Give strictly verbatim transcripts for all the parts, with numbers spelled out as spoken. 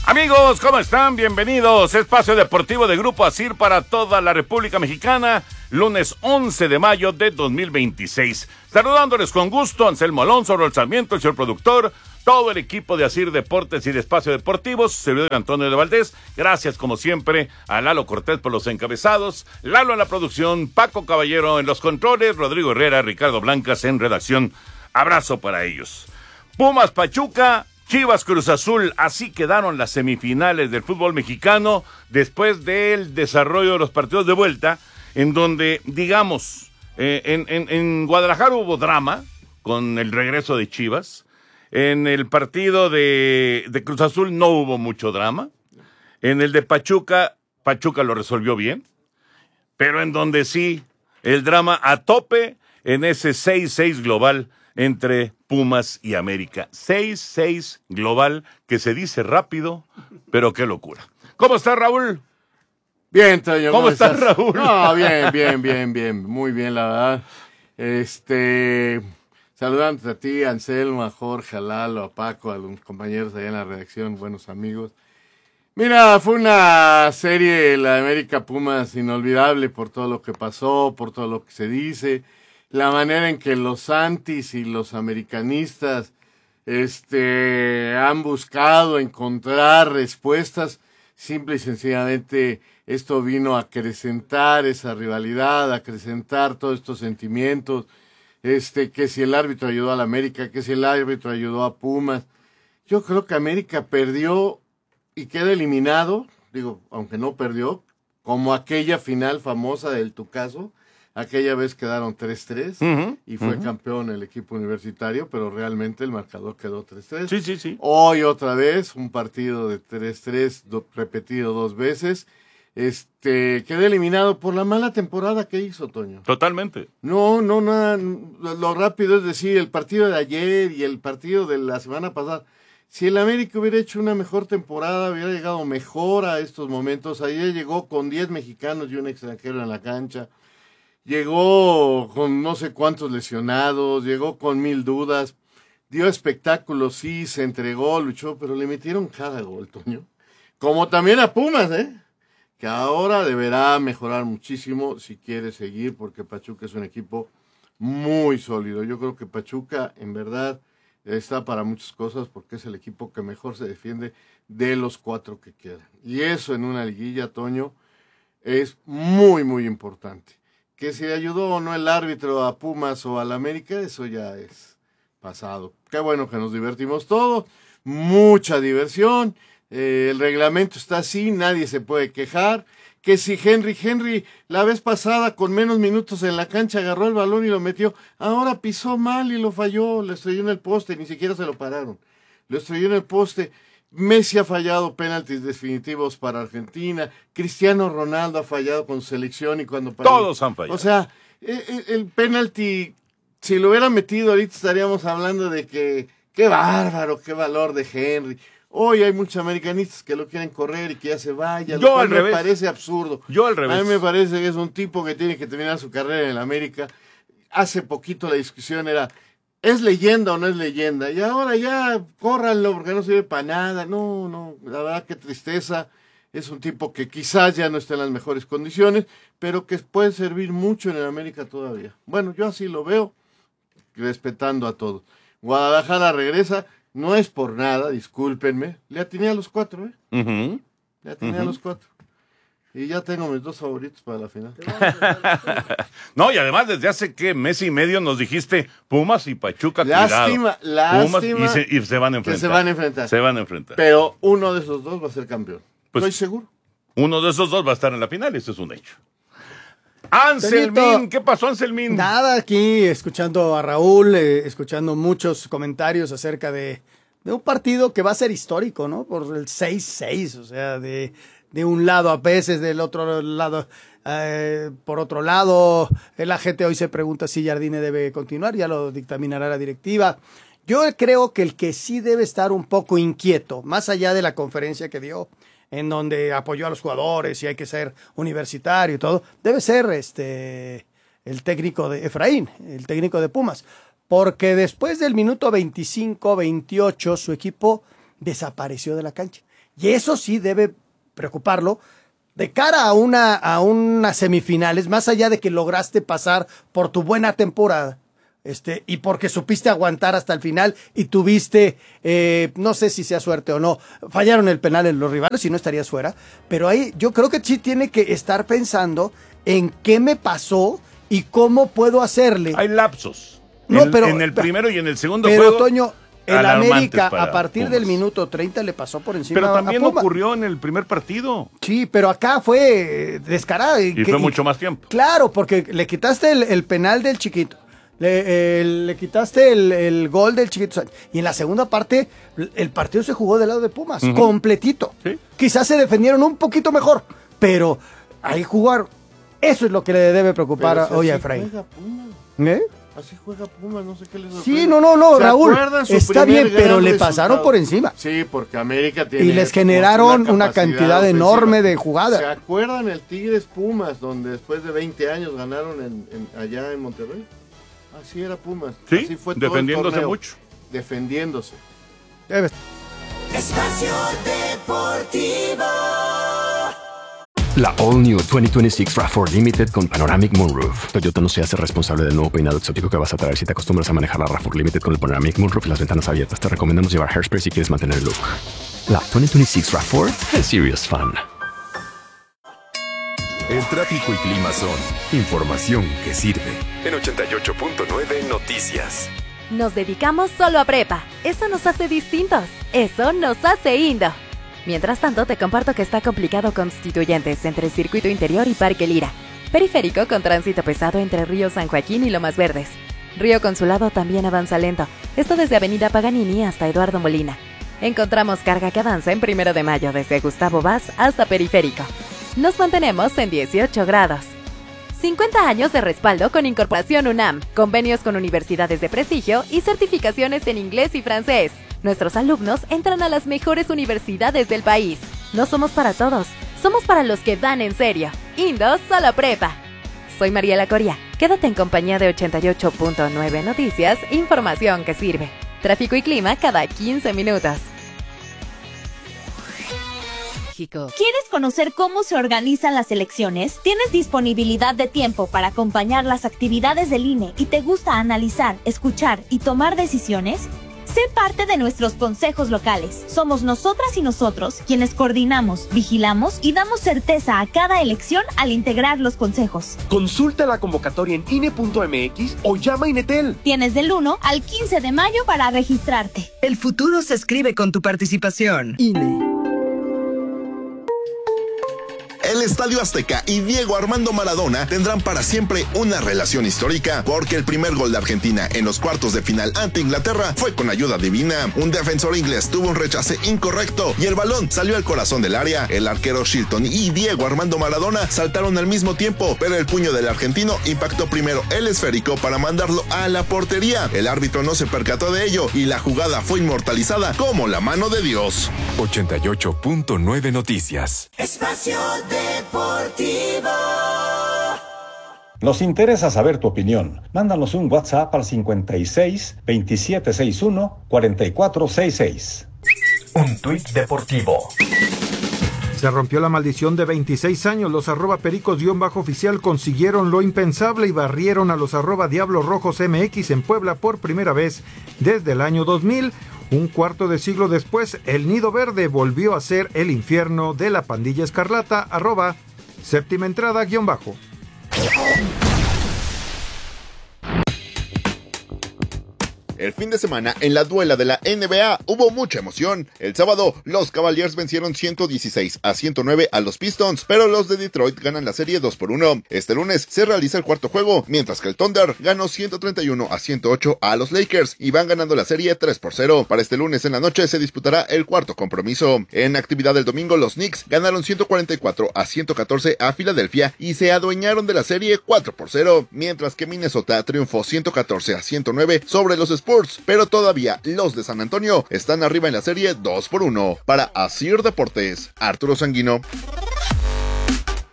Amigos, ¿cómo están? Bienvenidos. Espacio Deportivo de Grupo Asir para toda la República Mexicana, lunes once de mayo de dos mil veintiséis. Saludándoles con gusto, Anselmo Alonso, Raúl Sarmiento, el señor productor, todo el equipo de Asir Deportes y de Espacio Deportivo, su servidor Antonio de Valdés. Gracias, como siempre, a Lalo Cortés por los encabezados, Lalo en la producción, Paco Caballero en los controles, Rodrigo Herrera, Ricardo Blancas en redacción. Abrazo para ellos. Pumas Pachuca, Chivas Cruz Azul, así quedaron las semifinales del fútbol mexicano después del desarrollo de los partidos de vuelta, en donde, digamos, eh, en, en, en Guadalajara hubo drama con el regreso de Chivas. En el partido de, de Cruz Azul no hubo mucho drama. En el de Pachuca, Pachuca lo resolvió bien. Pero en donde sí, el drama a tope en ese seis seis global entre Pumas y América. seis seis global, que se dice rápido, pero qué locura. ¿Cómo está, Raúl? Bien, Toño. ¿Cómo, ¿Cómo estás, Raúl? No, bien, bien, bien, bien. Muy bien, la verdad. Este, saludando a ti, a Anselmo, a Jorge, a Lalo, a Paco, a los compañeros allá en la redacción, buenos amigos. Mira, fue una serie, la de América Pumas, inolvidable por todo lo que pasó, por todo lo que se dice. La manera en que los antis y los americanistas este, han buscado encontrar respuestas, simple y sencillamente esto vino a acrecentar esa rivalidad, a acrecentar todos estos sentimientos, este, que si el árbitro ayudó a la América, que si el árbitro ayudó a Pumas. Yo creo que América perdió y queda eliminado, digo, aunque no perdió, como aquella final famosa del Tucaso. Aquella vez quedaron tres tres uh-huh, y fue uh-huh. campeón el equipo universitario, pero realmente el marcador quedó tres tres. Sí, sí, sí. Hoy otra vez, un partido de tres tres do, repetido dos veces. Este, quedé eliminado por la mala temporada que hizo, Toño. Totalmente. No, no, nada. Lo, lo rápido es decir, el partido de ayer y el partido de la semana pasada. Si el América hubiera hecho una mejor temporada, hubiera llegado mejor a estos momentos. Ayer llegó con diez mexicanos y un extranjero en la cancha. Llegó con no sé cuántos lesionados, llegó con mil dudas, dio espectáculo, sí, se entregó, luchó, pero le metieron cada gol, Toño. Como también a Pumas, ¿eh? Que ahora deberá mejorar muchísimo si quiere seguir, porque Pachuca es un equipo muy sólido. Yo creo que Pachuca, en verdad, está para muchas cosas, porque es el equipo que mejor se defiende de los cuatro que quedan. Y eso en una liguilla, Toño, es muy, muy importante. Que si ayudó o no el árbitro a Pumas o al América, eso ya es pasado. Qué bueno que nos divertimos todos, mucha diversión, eh, el reglamento está así, nadie se puede quejar. Que si Henry, Henry la vez pasada con menos minutos en la cancha agarró el balón y lo metió, ahora pisó mal y lo falló, le estrelló en el poste, ni siquiera se lo pararon, lo estrelló en el poste. Messi ha fallado penaltis definitivos para Argentina. Cristiano Ronaldo ha fallado con selección y cuando... Para... Todos han fallado. O sea, el, el penalti, si lo hubiera metido ahorita estaríamos hablando de que qué bárbaro, qué valor de Henry. Hoy hay muchos americanistas que lo quieren correr y que ya se vaya. Yo lo al me revés. parece absurdo. Yo al revés. A mí me parece que es un tipo que tiene que terminar su carrera en el América. Hace poquito la discusión era... ¿es leyenda o no es leyenda? Y ahora ya, córranlo porque no sirve para nada. No, no, la verdad qué tristeza. Es un tipo que quizás ya no está en las mejores condiciones, pero que puede servir mucho en el América todavía. Bueno, yo así lo veo, respetando a todos. Guadalajara regresa, no es por nada, discúlpenme. Le atiné a los cuatro, ¿eh? Uh-huh. Le atiné uh-huh. a los cuatro. Y ya tengo mis dos favoritos para la final. No, y además desde hace que mes y medio nos dijiste Pumas y Pachuca, lástima, cuidado. Lástima, Pumas y se, y se van a enfrentar. Que se van a enfrentar. Se van a enfrentar. Pero uno de esos dos va a ser campeón. Pues, estoy seguro. Uno de esos dos va a estar en la final, eso es un hecho. Anselmín, ¿qué pasó, Anselmín? Nada, aquí escuchando a Raúl, eh, escuchando muchos comentarios acerca de, de un partido que va a ser histórico, ¿no? Por el seis seis, o sea, de... de un lado a veces, del otro lado, eh, por otro lado, la gente hoy se pregunta si Jardine debe continuar, ya lo dictaminará la directiva. Yo creo que el que sí debe estar un poco inquieto, más allá de la conferencia que dio, en donde apoyó a los jugadores y hay que ser universitario y todo, debe ser este el técnico de Efraín, el técnico de Pumas, porque después del minuto veinticinco, veintiocho, su equipo desapareció de la cancha. Y eso sí debe preocuparlo de cara a una a unas semifinales, más allá de que lograste pasar por tu buena temporada. Este, y porque supiste aguantar hasta el final y tuviste, eh, no sé si sea suerte o no, fallaron el penal en los rivales, si no estarías fuera, pero ahí yo creo que sí tiene que estar pensando en qué me pasó y cómo puedo hacerle. Hay lapsos. No, en, pero, en el primero y en el segundo pero, juego. Toño, el América a partir Pumas. del minuto treinta le pasó por encima Pero a también Pumas. ocurrió en el primer partido. Sí, pero acá fue descarado. Y que, fue mucho más tiempo. Claro, porque le quitaste el, el penal del chiquito. Le, eh, le quitaste el, el gol del Chiquito Sánchez. Y en la segunda parte, el partido se jugó del lado de Pumas, uh-huh. completito. ¿Sí? Quizás se defendieron un poquito mejor, pero ahí jugar, eso es lo que le debe preocupar si hoy a Efraín. ¿Eh? Así juega Pumas, no sé qué les sorprende. Sí, no, no, no, Raúl, está bien, pero le pasaron resultado? por encima. Sí, porque América tiene... Y les generaron una, una cantidad ofensiva. enorme de jugadas. ¿Se acuerdan el Tigres Pumas, donde después de veinte años ganaron en, en, allá en Monterrey? Así era Pumas. Sí, así fue defendiéndose todo el torneo, mucho. Defendiéndose. Debes. Espacio Deportivo. La All New veinte veintiséis RAV cuatro Limited con Panoramic Moonroof. Toyota no se hace responsable del nuevo peinado exótico que vas a traer si te acostumbras a manejar la RAV cuatro Limited con el Panoramic Moonroof y las ventanas abiertas. Te recomendamos llevar hairspray si quieres mantener el look. La veinte veintiséis RAV cuatro es serious fun. El tráfico y clima son información que sirve. En ochenta y ocho punto nueve Noticias. Nos dedicamos solo a prepa. Eso nos hace distintos. Eso nos hace Indo. Mientras tanto, te comparto que está complicado Constituyentes entre Circuito Interior y Parque Lira. Periférico con tránsito pesado entre Río San Joaquín y Lomas Verdes. Río Consulado también avanza lento. Esto desde Avenida Paganini hasta Eduardo Molina. Encontramos carga que avanza en Primero de Mayo desde Gustavo Vaz hasta Periférico. Nos mantenemos en dieciocho grados. cincuenta años de respaldo con Incorporación UNAM, convenios con universidades de prestigio y certificaciones en inglés y francés. Nuestros alumnos entran a las mejores universidades del país. No somos para todos, somos para los que van en serio. Indo solo prepa. Soy Mariela Coria. Quédate en compañía de ochenta y ocho punto nueve Noticias, información que sirve. Tráfico y clima cada quince minutos. ¿Quieres conocer cómo se organizan las elecciones? ¿Tienes disponibilidad de tiempo para acompañar las actividades del I N E y te gusta analizar, escuchar y tomar decisiones? Sé parte de nuestros consejos locales. Somos nosotras y nosotros quienes coordinamos, vigilamos y damos certeza a cada elección al integrar los consejos. Consulta la convocatoria en I N E punto M X o llama a Inetel. Tienes del uno al quince de mayo para registrarte. El futuro se escribe con tu participación. I N E. El Estadio Azteca y Diego Armando Maradona tendrán para siempre una relación histórica, porque el primer gol de Argentina en los cuartos de final ante Inglaterra fue con ayuda divina. Un defensor inglés tuvo un rechace incorrecto y el balón salió al corazón del área. El arquero Shilton y Diego Armando Maradona saltaron al mismo tiempo, pero el puño del argentino impactó primero el esférico para mandarlo a la portería. El árbitro no se percató de ello y la jugada fue inmortalizada como la mano de Dios. ochenta y ocho punto nueve Noticias. Espacio Deportivo. Nos interesa saber tu opinión. Mándanos un WhatsApp al cincuenta y seis, veintisiete sesenta y uno, cuarenta y cuatro sesenta y seis. Un tuit deportivo. Se rompió la maldición de veintiséis años. Los arroba pericos-oficial consiguieron lo impensable y barrieron a los arroba diablos rojos M X en Puebla por primera vez desde el año dos mil. Un cuarto de siglo después, el Nido Verde volvió a ser el infierno de la pandilla escarlata, arroba séptima entrada guión bajo. El fin de semana en la duela de la N B A hubo mucha emoción. El sábado, los Cavaliers vencieron ciento dieciséis a ciento nueve a los Pistons, pero los de Detroit ganan la serie dos por uno. Este lunes se realiza el cuarto juego, mientras que el Thunder ganó ciento treinta y uno a ciento ocho a los Lakers y van ganando la serie tres por cero. Para este lunes en la noche se disputará el cuarto compromiso. En actividad del domingo, los Knicks ganaron ciento cuarenta y cuatro a ciento catorce a Filadelfia y se adueñaron de la serie cuatro por cero, mientras que Minnesota triunfó ciento catorce a ciento nueve sobre los Spurs. Pero todavía los de San Antonio están arriba en la serie dos por uno. Para Asir Deportes, Arturo Sanguino.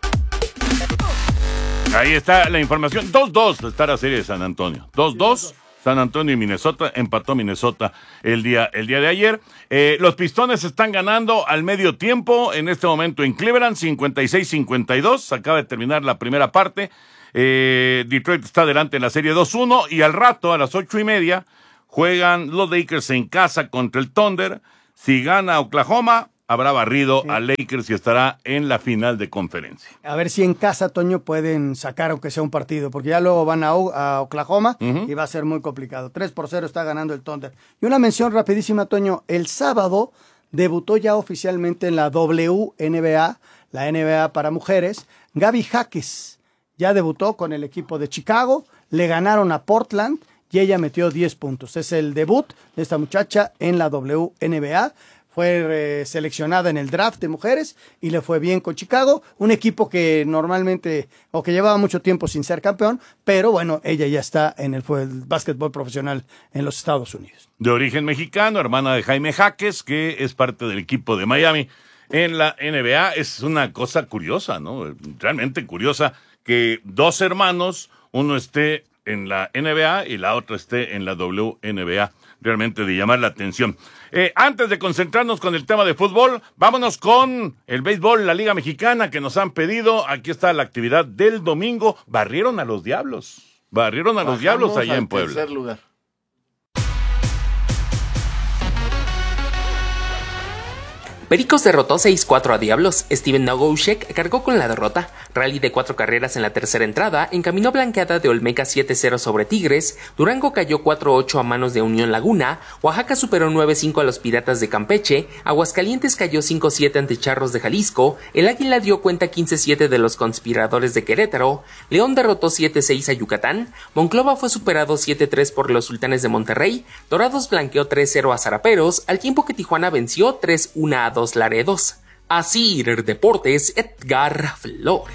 Ahí está la información. dos dos está la serie de San Antonio. dos dos San Antonio y Minnesota, empató Minnesota el día, el día de ayer. Eh, los Pistones están ganando al medio tiempo en este momento en Cleveland, cincuenta y seis cincuenta y dos, acaba de terminar la primera parte. Eh, Detroit está adelante en la serie dos uno y al rato, a las ocho y media, juegan los Lakers en casa contra el Thunder. Si gana Oklahoma, habrá barrido sí. a Lakers y estará en la final de conferencia. A ver si en casa, Toño, pueden sacar aunque sea un partido, porque ya luego van a, a Oklahoma uh-huh. y va a ser muy complicado. tres por cero está ganando el Thunder. Y una mención rapidísima, Toño. El sábado debutó ya oficialmente en la W N B A, la N B A para mujeres, Gaby Jaques. Ya debutó con el equipo de Chicago, le ganaron a Portland y ella metió diez puntos. Es el debut de esta muchacha en la W N B A. Fue eh, seleccionada en el draft de mujeres y le fue bien con Chicago, un equipo que normalmente, o que llevaba mucho tiempo sin ser campeón, pero bueno, ella ya está en el, fue el básquetbol profesional en los Estados Unidos. De origen mexicano, hermana de Jaime Jaques, que es parte del equipo de Miami en la N B A. Es una cosa curiosa, ¿no? Realmente curiosa que dos hermanos, uno esté en la N B A y la otra esté en la W N B A. Realmente de llamar la atención. Eh, antes de concentrarnos con el tema de fútbol, vámonos con el béisbol, la Liga Mexicana, que nos han pedido. Aquí está la actividad del domingo. Barrieron a los Diablos. Barrieron a Bajamos los Diablos allá en Puebla. Tercer lugar. Pericos derrotó seis cuatro a Diablos. Steven Nogoushek cargó con la derrota. Rally de cuatro carreras en la tercera entrada encaminó blanqueada de Olmeca siete cero sobre Tigres. Durango cayó cuatro ocho a manos de Unión Laguna. Oaxaca superó nueve cinco a los Piratas de Campeche. Aguascalientes cayó cinco siete ante Charros de Jalisco. El Águila dio cuenta quince siete de los Conspiradores de Querétaro. León derrotó siete seis a Yucatán. Monclova fue superado siete tres por los Sultanes de Monterrey. Dorados blanqueó tres cero a Zaraperos, al tiempo que Tijuana venció tres uno a dos Laredos. Asir Deportes, Edgar Flores.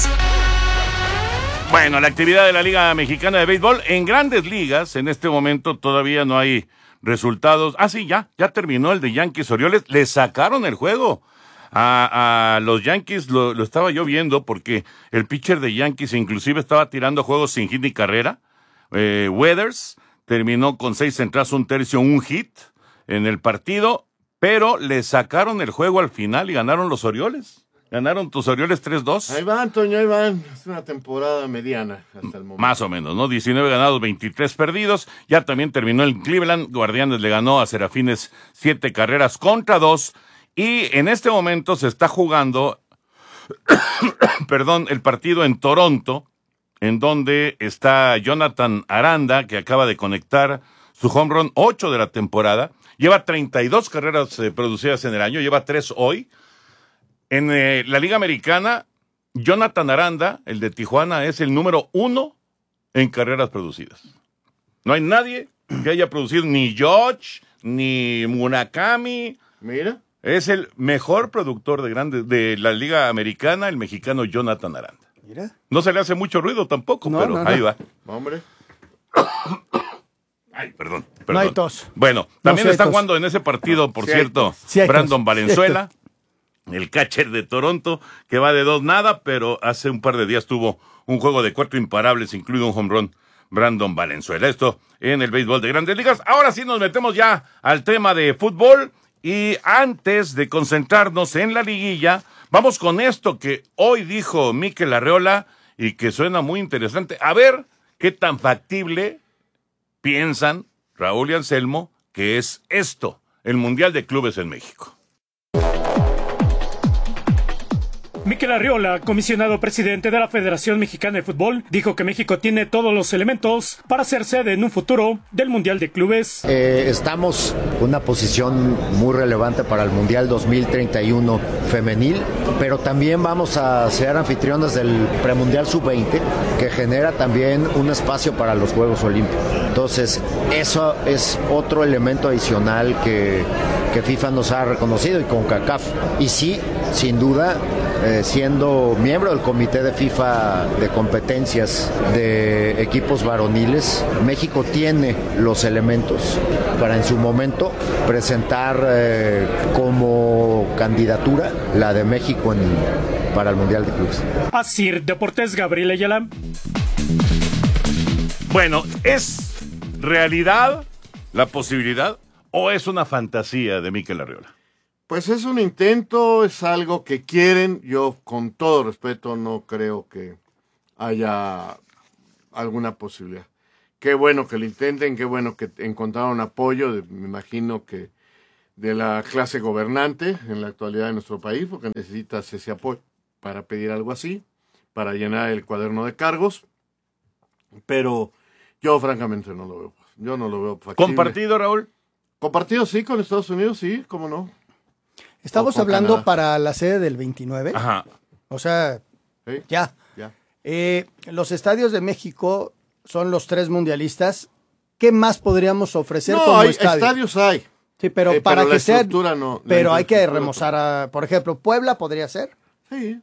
Bueno, la actividad de la Liga Mexicana de Béisbol en Grandes Ligas, en este momento todavía no hay resultados. Ah, sí, ya, ya terminó el de Yankees Orioles. Le sacaron el juego a, a los Yankees, lo, lo estaba yo viendo porque el pitcher de Yankees inclusive estaba tirando juegos sin hit ni carrera. Eh, Weathers terminó con seis entradas, un tercio, un hit en el partido. Pero le sacaron el juego al final y ganaron los Orioles. Ganaron tus Orioles tres dos. Ahí van, Toño, ahí van. Es una temporada mediana hasta el momento. Más o menos, ¿no? diecinueve ganados, veintitrés perdidos. Ya también terminó el Cleveland. Guardianes le ganó a Serafines siete carreras contra dos. Y en este momento se está jugando, perdón, el partido en Toronto, en donde está Jonathan Aranda, que acaba de conectar su home run ocho de la temporada. Lleva treinta y dos carreras eh, producidas en el año, lleva tres hoy. En eh, la Liga Americana, Jonathan Aranda, el de Tijuana, es el número uno en carreras producidas. No hay nadie que haya producido, ni George, ni Murakami. Mira. Es el mejor productor de grandes de la Liga Americana, el mexicano Jonathan Aranda. Mira. No se le hace mucho ruido tampoco, no, pero no, ahí no. va. Hombre. Ay, perdón, perdón. No hay tos. Bueno, también no está tos. jugando en ese partido, por sí cierto, sí Brandon tos. Valenzuela, sí el catcher de Toronto, que va de dos nada, pero hace un par de días tuvo un juego de cuatro imparables, incluido un home run, Brandon Valenzuela. Esto en el béisbol de Grandes Ligas. Ahora sí nos metemos ya al tema de fútbol y antes de concentrarnos en la liguilla, vamos con esto que hoy dijo Mikel Arreola y que suena muy interesante. A ver qué tan factible piensan Raúl y Anselmo que es esto, el Mundial de Clubes en México. Mikel Arriola, comisionado presidente de la Federación Mexicana de Fútbol, dijo que México tiene todos los elementos para ser sede en un futuro del Mundial de Clubes. Eh, estamos en una posición muy relevante para el Mundial dos mil treinta y uno femenil, pero también vamos a ser anfitriones del Premundial sub veinte, que genera también un espacio para los Juegos Olímpicos. Entonces, eso es otro elemento adicional que, que FIFA nos ha reconocido y CONCACAF. Y sí, sin duda, eh, siendo miembro del comité de FIFA de competencias de equipos varoniles, México tiene los elementos para en su momento presentar eh, como candidatura la de México en, para el Mundial de Clubes. Asir Deportes, Gabriel Ayala. Bueno, es realidad la posibilidad o es una fantasía de Mikel Arriola? Pues es un intento, es algo que quieren. Yo, con todo respeto, no creo que haya alguna posibilidad. Qué bueno que lo intenten, qué bueno que encontraron apoyo, de, me imagino que de la clase gobernante en la actualidad de nuestro país, porque necesitas ese apoyo para pedir algo así, para llenar el cuaderno de cargos. Pero yo francamente no lo veo. Yo no lo veo factible. ¿Compartido, Raúl? Compartido, sí, con Estados Unidos, sí, cómo no. Estamos hablando Canadá. Para la sede del veintinueve. Ajá. O sea, ¿sí? ya. ya. Eh, los estadios de México son los tres mundialistas. ¿Qué más podríamos ofrecer no, como hay, estadio? estadios hay. Sí, pero eh, para pero que sea. No, pero hay que remozar a, por ejemplo, Puebla podría ser. Sí.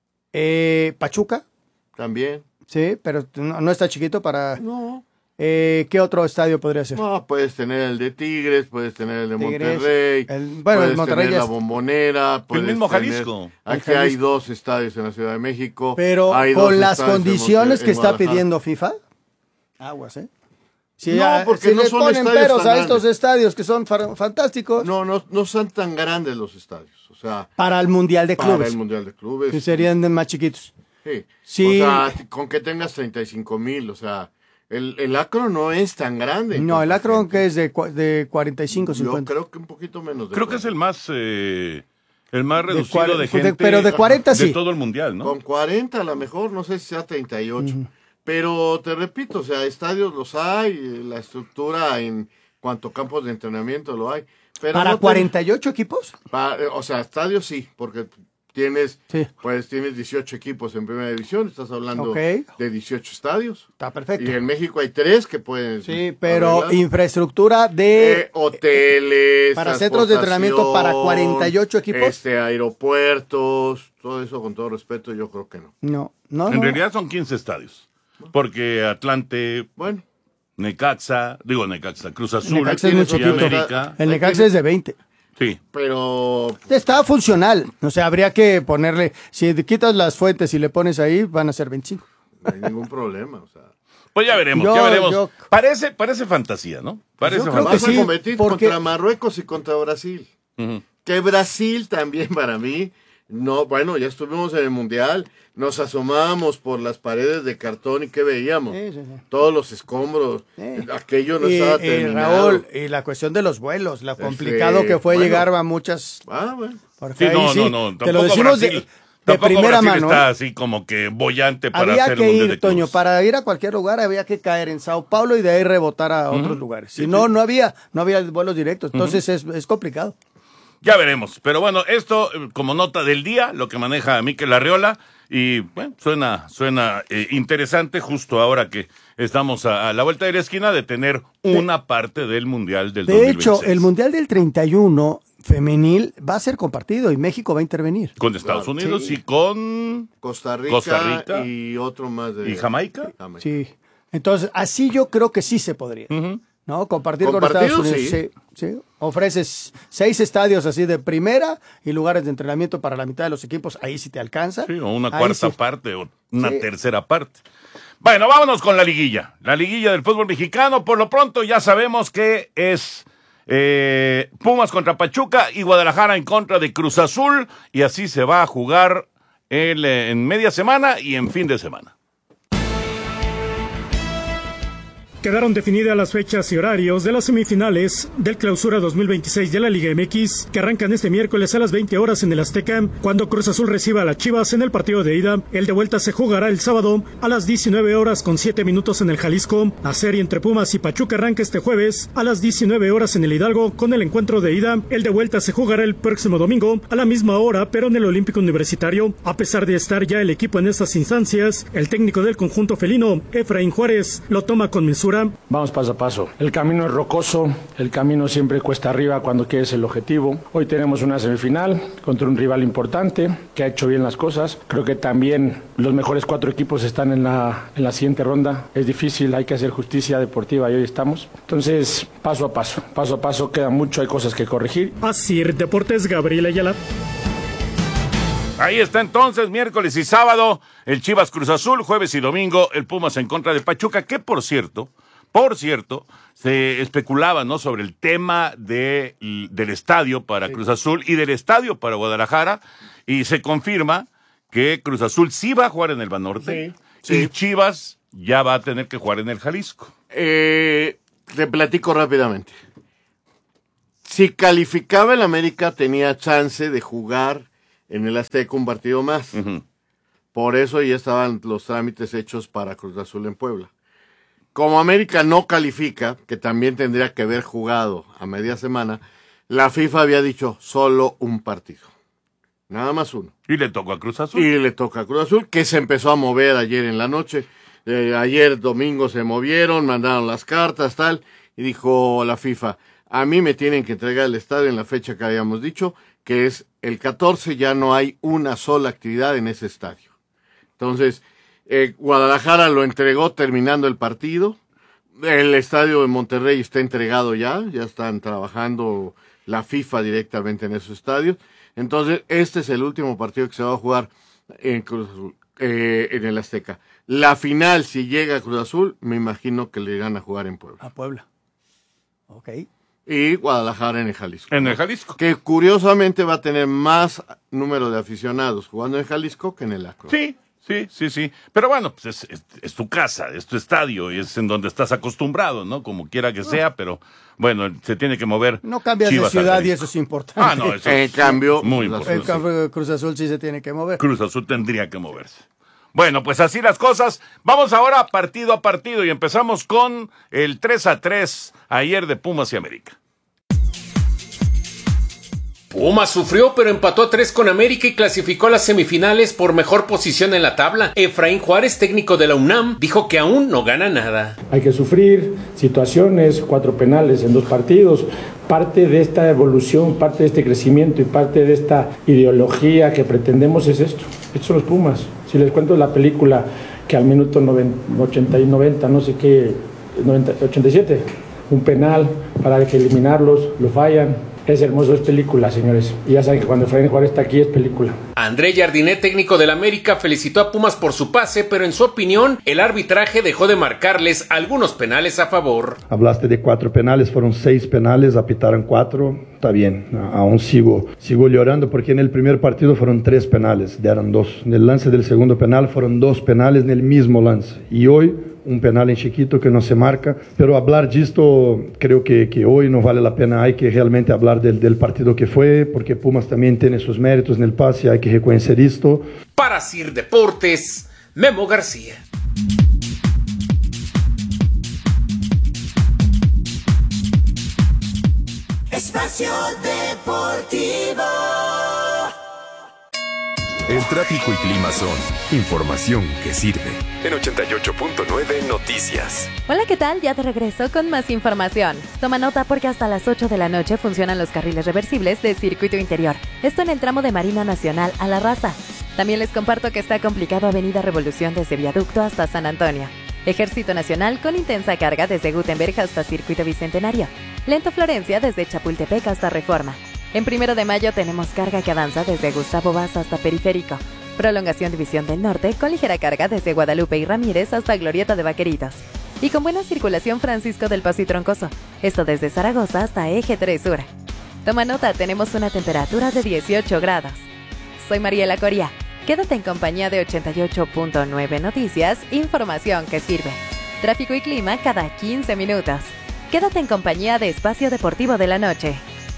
Eh, Pachuca. También. Sí, pero no, no está chiquito para. No. Eh, ¿Qué otro estadio podría ser? No, puedes tener el de Tigres, puedes tener el de Tigres, Monterrey, el, bueno, puedes el Monterrey tener la es... Bombonera, el mismo Jalisco. Tener... Aquí hay dos estadios en la Ciudad de México. Pero hay con las condiciones Monte... que está pidiendo FIFA, aguas, ¿eh? Si, no, ya, porque si no le son ponen estadios peros tan a estos grandes. estadios que son fantásticos. No, no, no son tan grandes los estadios. O sea, para el Mundial de Clubes. Para el Mundial de Clubes. Que serían de más chiquitos. Sí. sí. O sea, con que tengas treinta y cinco mil, o sea, el, el Akron no es tan grande. No, el Akron que es de, de cuarenta y cinco, cincuenta. Yo creo que un poquito menos. De creo cuarenta. Que es el más... Eh... El más reducido de, de gente de, pero de cuarenta de sí. todo el mundial, ¿no? Con cuarenta a lo mejor, no sé si sea treinta y ocho. Uh-huh. Pero te repito, o sea, estadios los hay, la estructura en cuanto a campos de entrenamiento lo hay. Pero ¿Para no cuarenta y ocho te... equipos? Para, o sea, estadios sí, porque tienes sí. pues tienes dieciocho equipos en primera división, estás hablando okay. de dieciocho estadios. Está perfecto. Y en México hay tres que pueden... Sí, pero arreglar. Infraestructura de... Eh, hoteles, para centros de entrenamiento para cuarenta y ocho equipos. Este, aeropuertos, todo eso con todo respeto, yo creo que no. No, no, En no. realidad son quince estadios, porque Atlante... Bueno. Necaxa, digo Necaxa, Cruz Azul, Necaxa es muy y América. El Necaxa es de veinte. Sí. Pero... Está funcional. O sea, habría que ponerle... Si quitas las fuentes y le pones ahí, van a ser veinticinco. No hay ningún problema, o sea... Pues ya veremos, yo, ya veremos. Yo... Parece, parece fantasía, ¿no? Parece yo fantasía. Vas sí, a competir porque... contra Marruecos y contra Brasil. Uh-huh. Que Brasil también para mí... No, bueno, ya estuvimos en el Mundial, nos asomábamos por las paredes de cartón y ¿qué veíamos? Sí, sí, sí. Todos los escombros, sí. aquello no y, estaba y terminado. Raúl, y la cuestión de los vuelos, lo complicado sí, que fue bueno. llegar a muchas... Ah, bueno. Sí, no, sí, no, no, te lo decimos Brasil, de, de primera Brasil mano. Está así como que bollante para había hacer que el Mundial ir, de Clubes. Toño, para ir a cualquier lugar había que caer en Sao Paulo y de ahí rebotar a otros uh-huh. lugares. Si sí, no, sí. no había, no había vuelos directos, entonces uh-huh. es, es complicado. Ya veremos, pero bueno, esto como nota del día, lo que maneja Mikel Arriola, y bueno, suena, suena eh, interesante justo ahora que estamos a, a la vuelta de la esquina de tener una de, parte del Mundial del de dos mil veintiséis. De hecho, el Mundial del treinta y uno femenil va a ser compartido y México va a intervenir. Con Estados claro, Unidos sí. y con Costa Rica, Costa Rica y otro más de... ¿Y Jamaica? Jamaica. Sí, entonces así yo creo que sí se podría. Uh-huh. ¿No? Compartir con Estados Unidos. Sí. Sí, sí. Ofreces seis estadios así de primera y lugares de entrenamiento para la mitad de los equipos. Ahí sí te alcanza. Sí, o una ahí cuarta sí. parte o una sí. tercera parte. Bueno, vámonos con la liguilla. La liguilla del fútbol mexicano. Por lo pronto ya sabemos que es eh, Pumas contra Pachuca y Guadalajara en contra de Cruz Azul. Y así se va a jugar el, en media semana y en fin de semana. Quedaron definidas las fechas y horarios de las semifinales del Clausura dos mil veintiséis de la Liga M X, que arrancan este miércoles a las veinte horas en el Azteca, cuando Cruz Azul reciba a las Chivas en el partido de ida. El de vuelta se jugará el sábado a las diecinueve horas con siete minutos en el Jalisco. La serie entre Pumas y Pachuca arranca este jueves a las diecinueve horas en el Hidalgo con el encuentro de ida. El de vuelta se jugará el próximo domingo a la misma hora, pero en el Olímpico Universitario. A pesar de estar ya el equipo en estas instancias, el técnico del conjunto felino, Efraín Juárez, lo toma con mesura. Vamos paso a paso. El camino es rocoso, el camino siempre cuesta arriba cuando quieres el objetivo. Hoy tenemos una semifinal contra un rival importante que ha hecho bien las cosas. Creo que también los mejores cuatro equipos están en la, en la siguiente ronda. Es difícil, hay que hacer justicia deportiva y hoy estamos. Entonces, paso a paso, paso a paso, queda mucho, hay cosas que corregir. Asir Deportes, Gabriel Ayala. Ahí está entonces, miércoles y sábado, el Chivas Cruz Azul, jueves y domingo, el Pumas en contra de Pachuca, que por cierto, Por cierto, se especulaba, ¿no?, sobre el tema de, del estadio para Cruz Azul y del estadio para Guadalajara, y se confirma que Cruz Azul sí va a jugar en el Banorte, sí, sí. y Chivas ya va a tener que jugar en el Jalisco. Eh, te platico rápidamente. Si calificaba el América, tenía chance de jugar en el Azteca un partido más. Uh-huh. Por eso ya estaban los trámites hechos para Cruz Azul en Puebla. Como América no califica, que también tendría que haber jugado a media semana, la FIFA había dicho solo un partido. Nada más uno. Y le tocó a Cruz Azul. Y le toca a Cruz Azul, que se empezó a mover ayer en la noche. Eh, ayer domingo se movieron, mandaron las cartas, tal, y dijo la FIFA, a mí me tienen que entregar el estadio en la fecha que habíamos dicho, que es el catorce, ya no hay una sola actividad en ese estadio. Entonces, eh, Guadalajara lo entregó terminando el partido, el estadio de Monterrey está entregado ya, ya están trabajando la FIFA directamente en esos estadios, entonces este es el último partido que se va a jugar en Cruz Azul, eh, en el Azteca. La final, si llega a Cruz Azul, me imagino que le irán a jugar en Puebla. A Puebla. Ok. Y Guadalajara en el Jalisco. En el Jalisco. Que curiosamente va a tener más número de aficionados jugando en Jalisco que en el Akron. Sí, sí, sí, sí. Pero bueno, pues es, es, es tu casa, es tu estadio, y es en donde estás acostumbrado, ¿no? Como quiera que sea, pero bueno, se tiene que mover. No cambias Chivas de ciudad y eso es importante. Ah, no, eso en es cambio, muy importante. En cambio, Cruz Azul sí se tiene que mover. Cruz Azul tendría que moverse. Bueno, pues así las cosas. Vamos ahora partido a partido y empezamos con el tres a tres ayer de Pumas y América. Pumas sufrió pero empató a tres con América y clasificó a las semifinales por mejor posición en la tabla. Efraín Juárez, técnico de la UNAM, dijo que aún no gana nada. Hay que sufrir situaciones, cuatro penales en dos partidos. Parte de esta evolución, parte de este crecimiento y parte de esta ideología que pretendemos es esto. Estos son los Pumas. Si les cuento la película que al minuto noventa, ochenta y noventa, no sé qué, noventa, ochenta y siete, un penal para que eliminarlos, lo fallan. Es hermoso, es película, señores. Y ya saben que cuando Efraín Juárez está aquí es película. André Jardinet, técnico del América, felicitó a Pumas por su pase, pero en su opinión, el arbitraje dejó de marcarles algunos penales a favor. Hablaste de cuatro penales, fueron seis penales, apitaron cuatro. Está bien, aún sigo, sigo llorando porque en el primer partido fueron tres penales, dieron dos. En el lance del segundo penal fueron dos penales en el mismo lance. Y hoy un penal en chiquito que no se marca, pero hablar de esto creo que, que hoy no vale la pena, hay que realmente hablar del, del partido que fue, porque Pumas también tiene sus méritos en el pase, hay que reconocer esto. Para Sir Deportes, Memo García. Espacio Deportivo. El tráfico y clima son información que sirve. En ochenta y ocho punto nueve Noticias. Hola, ¿qué tal? Ya te regreso con más información. Toma nota porque hasta las ocho de la noche funcionan los carriles reversibles de circuito interior. Esto en el tramo de Marina Nacional a La Raza. También les comparto que está complicado Avenida Revolución desde Viaducto hasta San Antonio. Ejército Nacional con intensa carga desde Gutenberg hasta Circuito Bicentenario. Lento Florencia desde Chapultepec hasta Reforma. En Primero de Mayo tenemos carga que avanza desde Gustavo Vaz hasta Periférico. Prolongación División del Norte con ligera carga desde Guadalupe y Ramírez hasta Glorieta de Vaqueritos. Y con buena circulación Francisco del Paso y Troncoso. Esto desde Zaragoza hasta Eje tres Sur. Toma nota, tenemos una temperatura de dieciocho grados. Soy Mariela Coria. Quédate en compañía de ochenta y ocho punto nueve Noticias, información que sirve. Tráfico y clima cada quince minutos. Quédate en compañía de Espacio Deportivo de la Noche.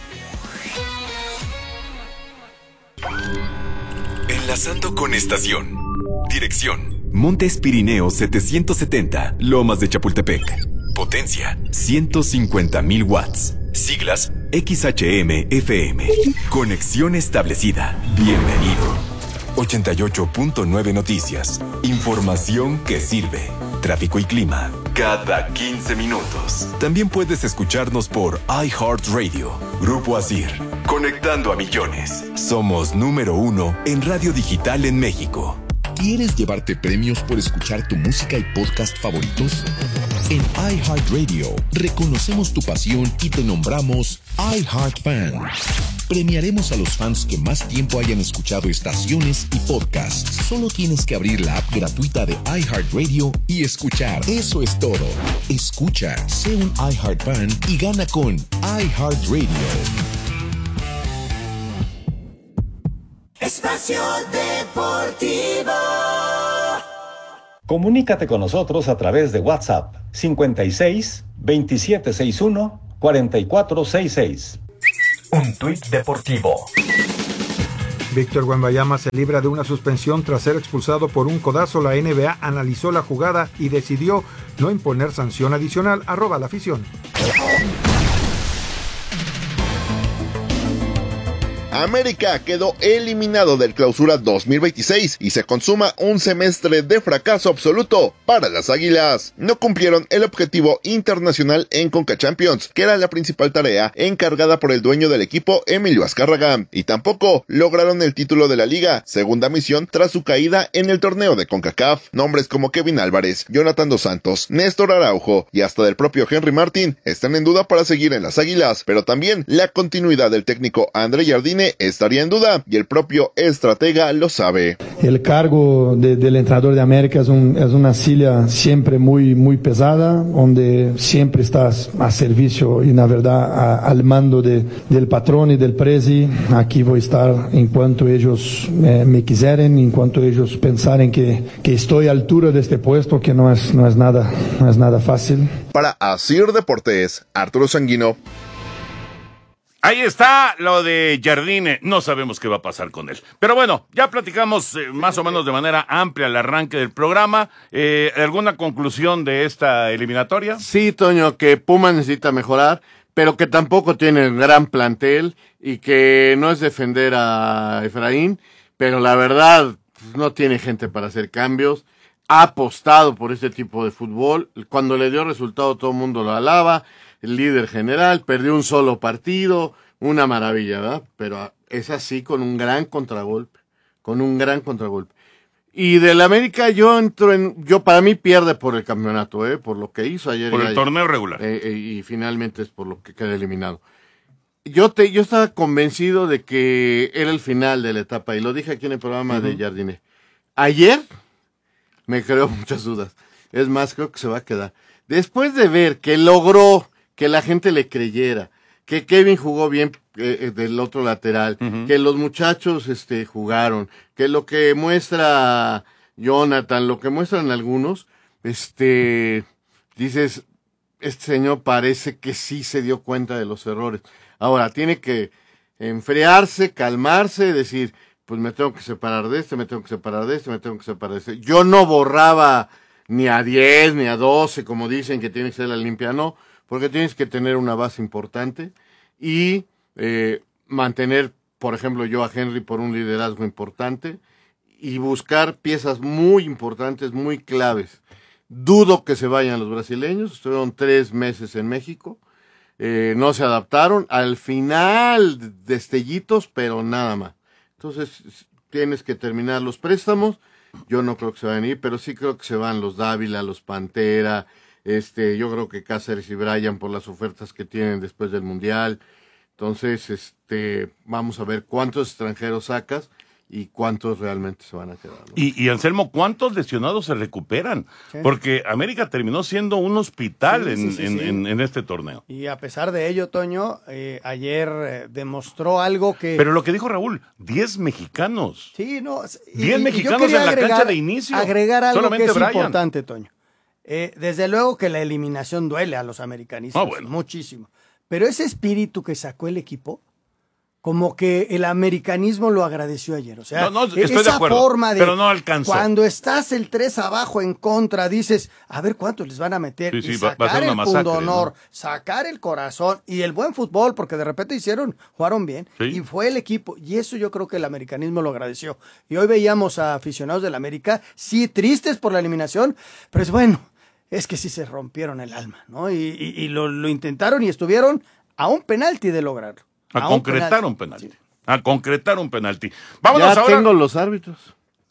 Enlazando con estación. Dirección: Montes Pirineos setecientos setenta, Lomas de Chapultepec. Potencia: ciento cincuenta mil watts. Siglas: X H M F M. Conexión establecida. Bienvenido. ochenta y ocho punto nueve Noticias. Información que sirve. Tráfico y clima cada quince minutos. También puedes escucharnos por iHeartRadio. Grupo Asir. Conectando a millones. Somos número uno en radio digital en México. ¿Quieres llevarte premios por escuchar tu música y podcast favoritos? En iHeartRadio reconocemos tu pasión y te nombramos iHeartFan. Premiaremos a los fans que más tiempo hayan escuchado estaciones y podcasts. Solo tienes que abrir la app gratuita de iHeartRadio y escuchar. Eso es todo. Escucha, sé un iHeartFan y gana con iHeartRadio. Espacio Deportivo. Comunícate con nosotros a través de WhatsApp cincuenta y seis, veintisiete sesenta y uno, cuarenta y cuatro sesenta y seis. Un tuit deportivo. Víctor Wembanyama se libra de una suspensión tras ser expulsado por un codazo. La N B A analizó la jugada y decidió no imponer sanción adicional. Arroba la afición. América quedó eliminado del Clausura dos mil veintiséis y se consuma un semestre de fracaso absoluto para las Águilas. No cumplieron el objetivo internacional en Conca Champions, que era la principal tarea encargada por el dueño del equipo, Emilio Azcárraga, y tampoco lograron el título de la liga, segunda misión tras su caída en el torneo de CONCACAF. Nombres como Kevin Álvarez, Jonathan Dos Santos, Néstor Araujo y hasta del propio Henry Martin están en duda para seguir en las Águilas, pero también la continuidad del técnico André Jardine estaría en duda y el propio estratega lo sabe. El cargo de, del entrenador de América es, un, es una silla siempre muy, muy pesada, donde siempre estás a servicio y la verdad a, al mando de, del patrón y del presi. Aquí voy a estar en cuanto ellos eh, me quisieren, en cuanto ellos pensaren que, que estoy a altura de este puesto, que no es, no es nada, no es nada fácil. Para Asir Deportes, Arturo Sanguino. Ahí está lo de Jardine, no sabemos qué va a pasar con él. Pero bueno, ya platicamos eh, más o menos de manera amplia al arranque del programa. Eh, ¿Alguna conclusión de esta eliminatoria? Sí, Toño, que Puma necesita mejorar, pero que tampoco tiene un gran plantel y que no es defender a Efraín, pero la verdad no tiene gente para hacer cambios. Ha apostado por este tipo de fútbol. Cuando le dio resultado todo el mundo lo alaba. El líder general, perdió un solo partido, una maravilla, ¿verdad? Pero es así con un gran contragolpe, con un gran contragolpe. Y del América yo entro en, yo para mí pierde por el campeonato, ¿eh? Por lo que hizo ayer. Por el ayer. torneo regular. Eh, eh, y finalmente es por lo que queda eliminado. Yo te, yo estaba convencido de que era el final de la etapa, y lo dije aquí en el programa uh-huh. de Jardine. Ayer me creó muchas dudas. Es más, creo que se va a quedar. Después de ver que logró que la gente le creyera, que Kevin jugó bien eh, del otro lateral, uh-huh. que los muchachos este, jugaron, que lo que muestra Jonathan, lo que muestran algunos, este, dices, este señor parece que sí se dio cuenta de los errores. Ahora, tiene que enfriarse, calmarse, decir, pues me tengo que separar de este, me tengo que separar de este, me tengo que separar de este. Yo no borraba ni a diez, ni a doce, como dicen que tiene que ser la limpia, no, porque tienes que tener una base importante y eh, mantener, por ejemplo, yo a Henry por un liderazgo importante y buscar piezas muy importantes, muy claves. Dudo que se vayan los brasileños, estuvieron tres meses en México, eh, no se adaptaron, al final destellitos, pero nada más. Entonces tienes que terminar los préstamos, yo no creo que se vayan a ir, pero sí creo que se van los Dávila, los Pantera. Este, yo creo que Cáceres y Bryan por las ofertas que tienen después del Mundial. Entonces, este, vamos a ver cuántos extranjeros sacas y cuántos realmente se van a quedar, ¿no? Y, y Anselmo, ¿cuántos lesionados se recuperan? Sí. Porque América terminó siendo un hospital sí, en, sí, sí, en, sí. En, en este torneo. Y a pesar de ello, Toño, eh, ayer eh, demostró algo que... Pero lo que dijo Raúl, diez mexicanos. Sí, no. Y, diez mexicanos en la agregar, cancha de inicio. Agregar algo Solamente que es Bryan. Importante, Toño. Eh, desde luego que la eliminación duele a los americanistas, oh, bueno. muchísimo. Pero ese espíritu que sacó el equipo, como que el americanismo lo agradeció ayer. O sea, no, no, estoy esa de acuerdo, forma de pero no alcanzó. Cuando estás el tres abajo en contra, dices, a ver cuántos les van a meter. Sí, sí, y sacar va, va a ser una el masacre, pundonor, ¿no? sacar el corazón y el buen fútbol, porque de repente hicieron, jugaron bien, sí. Y fue el equipo. Y eso yo creo que el americanismo lo agradeció. Y hoy veíamos a aficionados del América, sí, tristes por la eliminación, pero es bueno. Es que sí se rompieron el alma, ¿no? Y, y, y lo, lo intentaron y estuvieron a un penalti de lograrlo. A, a concretar un penalti. Un penalti. Sí. A concretar un penalti. Vámonos ya ahora. Tengo los árbitros.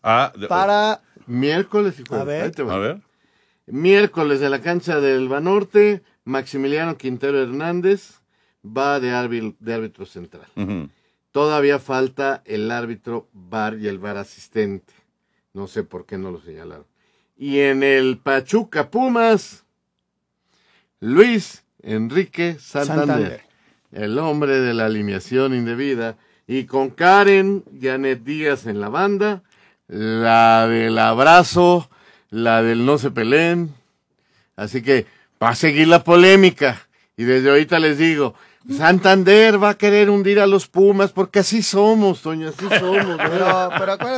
Ah, de, para... Miércoles y jueves. A ver. Ahí te va. A ver. Miércoles de la cancha del Banorte, Maximiliano Quintero Hernández va de, árbitro, de árbitro central. Uh-huh. Todavía falta el árbitro V A R y el V A R asistente. No sé por qué no lo señalaron. Y en el Pachuca Pumas, Luis Enrique Santander, Santander, el hombre de la alineación indebida. Y con Karen Janet Díaz en la banda, la del abrazo, la del no se peleen. Así que va a seguir la polémica. Y desde ahorita les digo, Santander va a querer hundir a los Pumas porque así somos, Toño, así somos. Pero, pero acuérdate